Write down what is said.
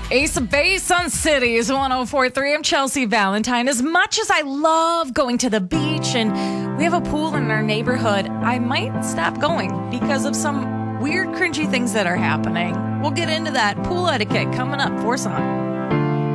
Ace of Base on Cities 104.3. I'm Chelsea Valentine. As much as I love going to the beach and we have a pool in our neighborhood, I might stop going because of some weird, cringy things that are happening. We'll get into that pool etiquette coming up. Force on.